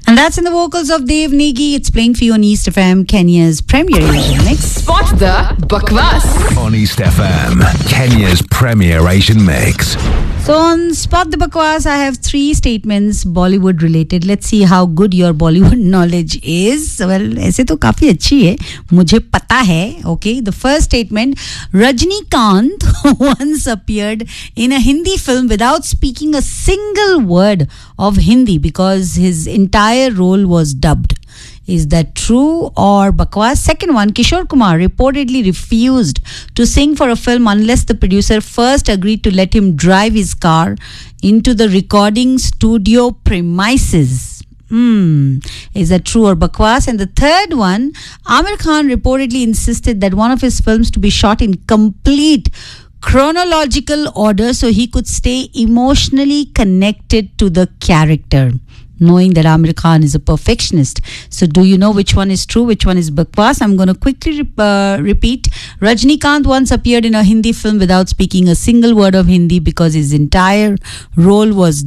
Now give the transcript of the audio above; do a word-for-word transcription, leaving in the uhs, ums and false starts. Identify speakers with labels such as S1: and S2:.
S1: And that's in the vocals of Dev Negi. It's playing for you on East F M, Kenya's premier Asian mix.
S2: Spot the Bakwas
S3: on East F M, Kenya's premier Asian mix.
S1: So on Spot the Bakwas, I have three statements Bollywood related. Let's see how good your Bollywood knowledge is. Well, ऐसे तो काफी अच्छी है, मुझे पता है. Okay, the first statement: Rajnikant once appeared in a Hindi film without speaking a single word of Hindi because his entire role was dubbed. Is that true or bakwas? Second one, Kishore Kumar reportedly refused to sing for a film unless the producer first agreed to let him drive his car into the recording studio premises. Hmm. Is that true or bakwas? And the third one, Amir Khan reportedly insisted that one of his films to be shot in complete chronological order so he could stay emotionally connected to the character, knowing that Amir Khan is a perfectionist. So do you know which one is true, which one is bakwas? I'm going to quickly re- uh, repeat. Rajnikant once appeared in a Hindi film without speaking a single word of Hindi because his entire role was